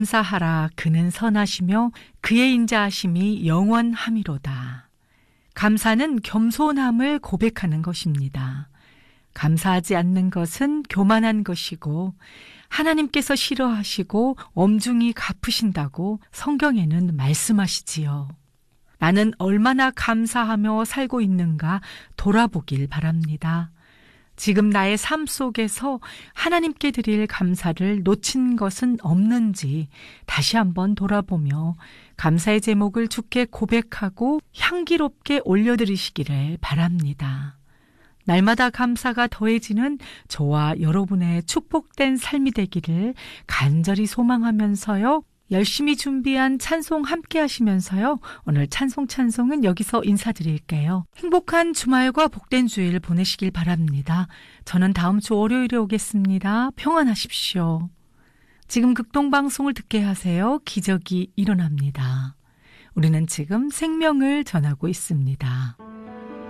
감사하라 그는 선하시며 그의 인자하심이 영원함이로다. 감사는 겸손함을 고백하는 것입니다. 감사하지 않는 것은 교만한 것이고 하나님께서 싫어하시고 엄중히 갚으신다고 성경에는 말씀하시지요. 나는 얼마나 감사하며 살고 있는가 돌아보길 바랍니다. 지금 나의 삶 속에서 하나님께 드릴 감사를 놓친 것은 없는지 다시 한번 돌아보며 감사의 제목을 주께 고백하고 향기롭게 올려드리시기를 바랍니다. 날마다 감사가 더해지는 저와 여러분의 축복된 삶이 되기를 간절히 소망하면서요. 열심히 준비한 찬송 함께 하시면서요. 오늘 찬송은 여기서 인사드릴게요. 행복한 주말과 복된 주일 보내시길 바랍니다. 저는 다음 주 월요일에 오겠습니다. 평안하십시오. 지금 극동방송을 듣게 하세요. 기적이 일어납니다. 우리는 지금 생명을 전하고 있습니다.